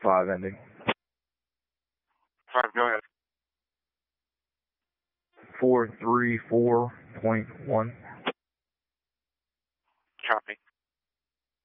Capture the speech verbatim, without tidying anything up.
Five ending. Five, go ahead. Four three four point one. Copy.